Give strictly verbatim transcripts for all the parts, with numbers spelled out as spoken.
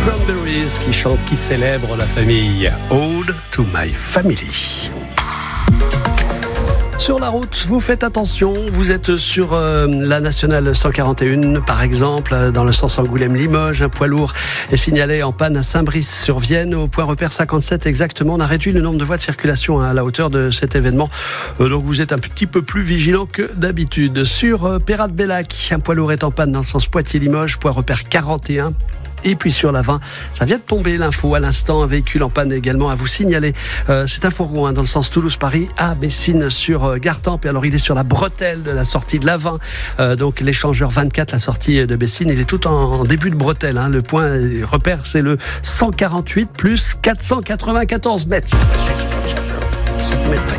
Cranberries qui chante, qui célèbre la famille. Ode to my family. Sur la route, vous faites attention, vous êtes sur euh, la nationale cent quarante et un par exemple, dans le sens Angoulême-Limoges, un poids lourd est signalé en panne à Saint-Brice-sur-Vienne, au point repère cinquante-sept exactement. On a réduit le nombre de voies de circulation à la hauteur de cet événement, euh, donc vous êtes un petit peu plus vigilant que d'habitude. Sur euh, Pérat-de-Bellac, un poids lourd est en panne dans le sens Poitiers-Limoges, point repère quarante et un. Et puis sur la vingt, ça vient de tomber l'info à l'instant, un véhicule en panne également à vous signaler. Euh, c'est un fourgon hein, dans le sens Toulouse-Paris à Bessines sur euh, Gartempe. Et alors il est sur la bretelle de la sortie de la vingt, euh, donc l'échangeur vingt-quatre, la sortie de Bessines. Il est tout en, en début de bretelle. Hein. Le point euh, repère, c'est le cent quarante-huit plus quatre cent quatre-vingt-quatorze mètres. Centimètres près.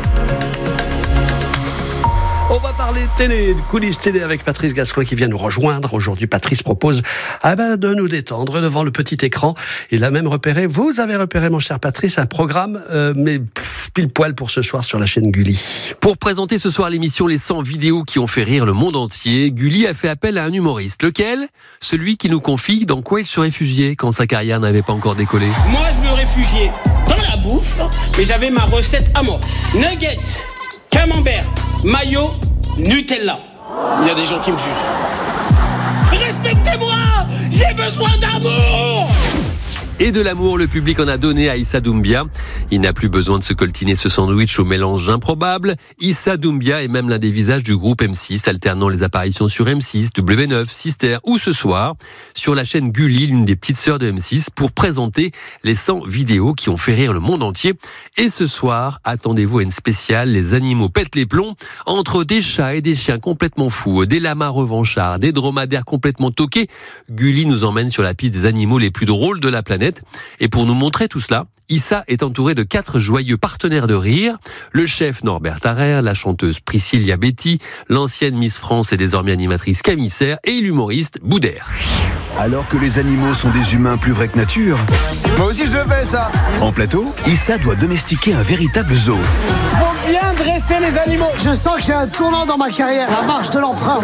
On va parler télé, de coulisses télé avec Patrice Gascoigne qui vient nous rejoindre. Aujourd'hui, Patrice propose ah ben, de nous détendre devant le petit écran. Il a même repéré, vous avez repéré mon cher Patrice, un programme, euh, mais pff, pile poil pour ce soir sur la chaîne Gulli. Pour présenter ce soir l'émission Les cent vidéos qui ont fait rire le monde entier, Gulli a fait appel à un humoriste. Lequel ? Celui qui nous confie dans quoi il se réfugiait quand sa carrière n'avait pas encore décollé. Moi, je me réfugiais dans la bouffe, mais j'avais ma recette à moi. Nuggets, camembert, mayo, Nutella. Il y a des gens qui me jugent. Respectez-moi, j'ai besoin d'amour. Et de l'amour, le public en a donné à Issa Doumbia. Il n'a plus besoin de se coltiner ce sandwich au mélange improbable. Issa Doumbia est même l'un des visages du groupe M six, alternant les apparitions sur M six, W neuf, Sister ou ce soir sur la chaîne Gulli, l'une des petites sœurs de M six, pour présenter les cent vidéos qui ont fait rire le monde entier. Et ce soir, attendez-vous à une spéciale, les animaux pètent les plombs, entre des chats et des chiens complètement fous, des lamas revanchards, des dromadaires complètement toqués. Gulli nous emmène sur la piste des animaux les plus drôles de la planète. Et pour nous montrer tout cela, Issa est entouré de quatre joyeux partenaires de rire. Le chef Norbert Tarrer, la chanteuse Priscilla Betty, l'ancienne Miss France et désormais animatrice Camille Serre et l'humoriste Boudère. Alors que les animaux sont des humains plus vrais que nature. Moi aussi je le fais ça. En plateau, Issa doit domestiquer un véritable zoo. Faut bien dresser les animaux. Je sens qu'il y a un tournant dans ma carrière, la marche de l'empreinte.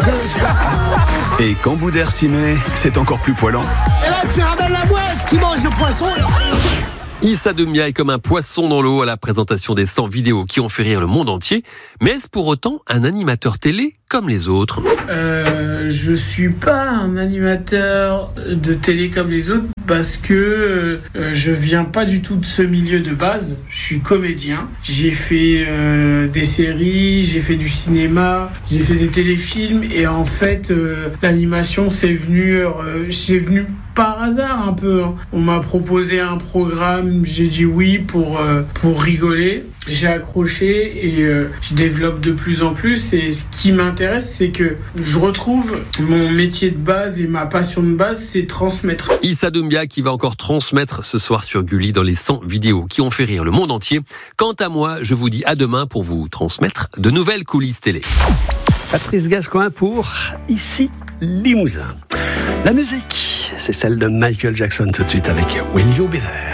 Et quand Boudère s'y met, c'est encore plus poilant. Et là tu ramènes la mouette qui mange le poisson. Issa Doumbia est comme un poisson dans l'eau à la présentation des cent vidéos qui ont fait rire le monde entier. Mais est-ce pour autant un animateur télé comme les autres ? Euh, je suis pas un animateur de télé comme les autres parce que euh, je viens pas du tout de ce milieu de base. Je suis comédien. J'ai fait euh, des séries, j'ai fait du cinéma, j'ai fait des téléfilms et en fait euh, l'animation c'est venu, euh, c'est venu par hasard un peu. On m'a proposé un programme, j'ai dit oui pour euh, pour rigoler. J'ai accroché et euh, je développe de plus en plus. Et ce qui m'intéresse, c'est que je retrouve mon métier de base et ma passion de base, c'est transmettre. Issa Doumbia qui va encore transmettre ce soir sur Gulli dans les cent vidéos qui ont fait rire le monde entier. Quant à moi, je vous dis à demain pour vous transmettre de nouvelles coulisses télé. Patrice Gascoigne pour Ici Limousin. La musique, c'est celle de Michael Jackson tout de suite avec Will You Be There.